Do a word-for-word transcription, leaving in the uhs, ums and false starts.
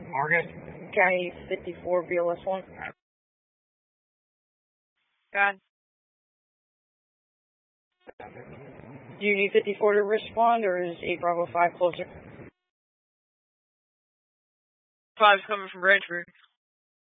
Marcus. County fifty-four, B L S one. God. Do you need fifty-four to respond, or is eight Bravo five closer? Five's coming from Branchburg.